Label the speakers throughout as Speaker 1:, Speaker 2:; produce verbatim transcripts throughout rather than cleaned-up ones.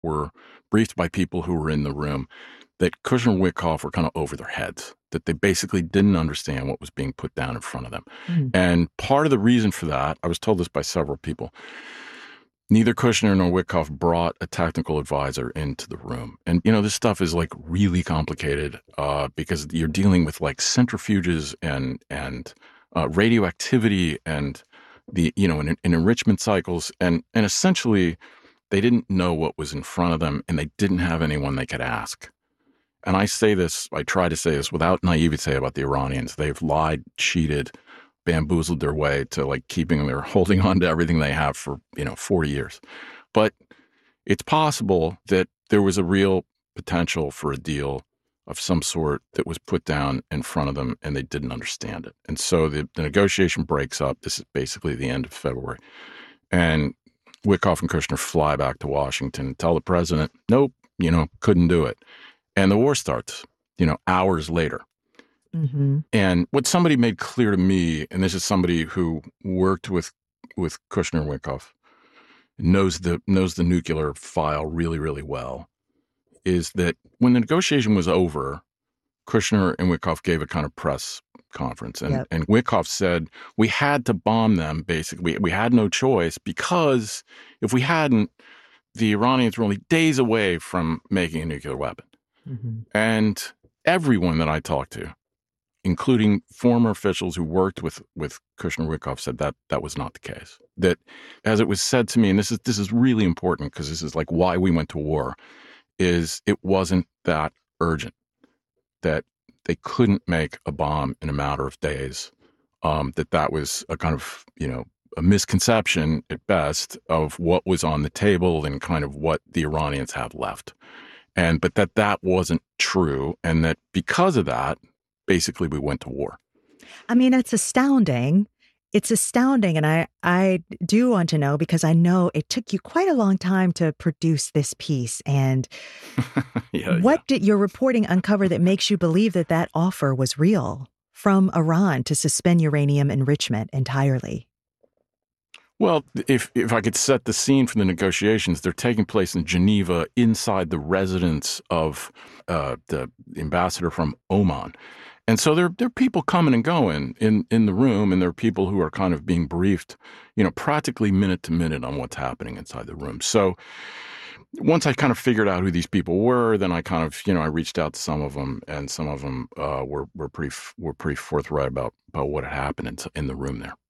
Speaker 1: were briefed by people who were in the room that Kushner and Witkoff were kind of over their heads, that they basically didn't understand what was being put down in front of them. Mm-hmm. And part of the reason for that, I was told this by several people, neither Kushner nor Witkoff brought a technical advisor into the room. And, you know, this stuff is like really complicated uh, because you're dealing with like centrifuges and, and uh, radioactivity and the, you know, and, and enrichment cycles. And, and essentially they didn't know what was in front of them and they didn't have anyone they could ask. And I say this, I try to say this without naivete about the Iranians. They've lied, cheated, bamboozled their way to like keeping, they're holding on to everything they have for, you know, forty years. But it's possible that there was a real potential for a deal of some sort that was put down in front of them and they didn't understand it. And so the, the negotiation breaks up. This is basically the end of February. And Witkoff and Kushner fly back to Washington and tell the president, nope, you know, couldn't do it. And the war starts, you know, hours later. Mm-hmm. And what somebody made clear to me, and this is somebody who worked with with Kushner and Witkoff, knows the knows the nuclear file really, really well, is that when the negotiation was over, Kushner and Witkoff gave a kind of press conference. And, yep. and Witkoff said, we had to bomb them, basically. We, we had no choice because if we hadn't, the Iranians were only days away from making a nuclear weapon. Mm-hmm. And everyone that I talked to, including former officials who worked with, with Kushner and Witkoff, said that that was not the case. That, as it was said to me, and this is this is really important because this is like why we went to war, is it wasn't that urgent, that they couldn't make a bomb in a matter of days, um, that that was a kind of, you know, a misconception at best of what was on the table and kind of what the Iranians had left. And but that that wasn't true, and that because of that, basically we went to war.
Speaker 2: I mean, it's astounding. It's astounding. And I, I do want to know, because I know it took you quite a long time to produce this piece. And yeah, what yeah. did your reporting uncover that makes you believe that that offer was real from Iran to suspend uranium enrichment entirely?
Speaker 1: Well, if if I could set the scene for the negotiations, they're taking place in Geneva inside the residence of uh, the ambassador from Oman. And so there, there are people coming and going in, in the room, and there are people who are kind of being briefed, you know, practically minute to minute on what's happening inside the room. So once I kind of figured out who these people were, then I kind of, you know, I reached out to some of them, and some of them uh, were were pretty were pretty forthright about about what had happened in, in the room there.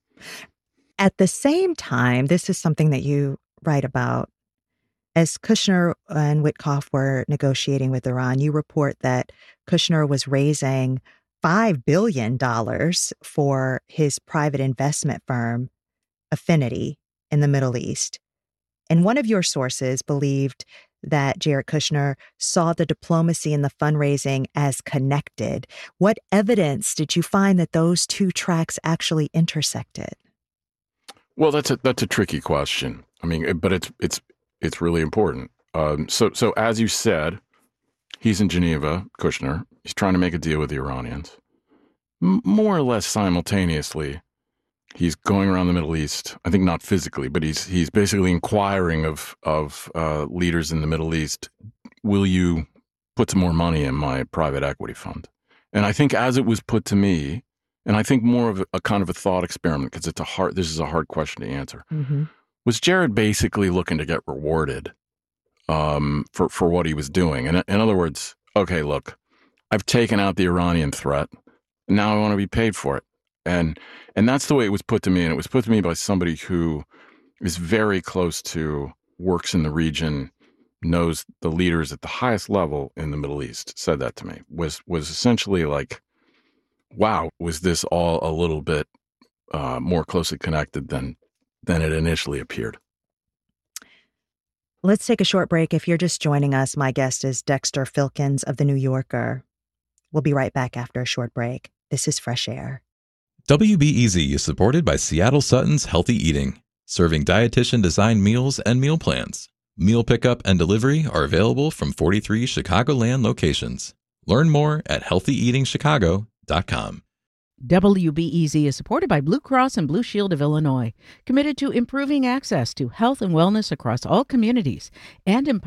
Speaker 2: At the same time, this is something that you write about. As Kushner and Witkoff were negotiating with Iran, you report that Kushner was raising five billion dollars for his private investment firm, Affinity, in the Middle East. And one of your sources believed that Jared Kushner saw the diplomacy and the fundraising as connected. What evidence did you find that those two tracks actually intersected?
Speaker 1: Well, that's a that's a tricky question. I mean, but it's it's it's really important. Um, so so as you said, he's in Geneva, Kushner. He's trying to make a deal with the Iranians. M- more or less simultaneously, he's going around the Middle East. I think not physically, but he's he's basically inquiring of of uh, leaders in the Middle East. Will you put some more money in my private equity fund? And I think as it was put to me, and I think more of a, a kind of a thought experiment, because it's a hard, this is a hard question to answer. Mm-hmm. Was Jared basically looking to get rewarded um, for, for what he was doing? And in other words, okay, look, I've taken out the Iranian threat. Now I want to be paid for it. And and that's the way it was put to me. And it was put to me by somebody who is very close to, works in the region, knows the leaders at the highest level in the Middle East, said that to me, was was essentially like, wow, was this all a little bit uh, more closely connected than than it initially appeared?
Speaker 2: Let's take a short break. If you're just joining us, my guest is Dexter Filkins of The New Yorker. We'll be right back after a short break. This is Fresh Air.
Speaker 3: W B E Z is supported by Seattle Sutton's Healthy Eating, serving dietitian-designed meals and meal plans. Meal pickup and delivery are available from forty-three Chicagoland locations. Learn more at healthy eating chicago dot com.
Speaker 4: W B E Z is supported by Blue Cross and Blue Shield of Illinois, committed to improving access to health and wellness across all communities and